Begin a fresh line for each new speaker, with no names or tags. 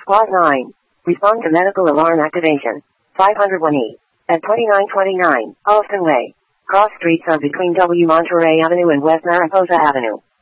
Clause 9. Respond to medical alarm activation. 501E. At 2929 Alston Way. Cross streets are between W. Monterey Avenue and West Mariposa Avenue.